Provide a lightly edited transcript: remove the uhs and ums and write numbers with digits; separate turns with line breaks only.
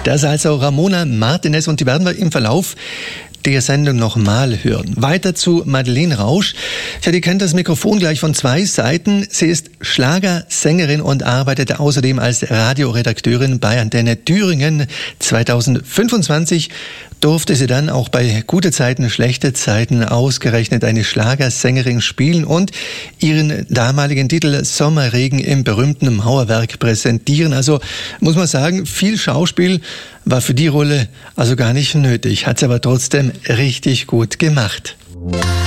Das ist also Ramona Martinez und die werden wir im Verlauf der Sendung nochmal hören. Weiter zu Madeleine Rausch. Ja, die kennt das Mikrofon gleich von zwei Seiten. Sie ist Schlagersängerin und arbeitet außerdem als Radioredakteurin bei Antenne Thüringen. 2025 durfte sie dann auch bei Gute Zeiten, Schlechte Zeiten ausgerechnet eine Schlagersängerin spielen und ihren damaligen Titel Sommerregen im berühmten Mauerwerk präsentieren. Also muss man sagen, viel Schauspiel war für die Rolle also gar nicht nötig, hat sie aber trotzdem richtig gut gemacht.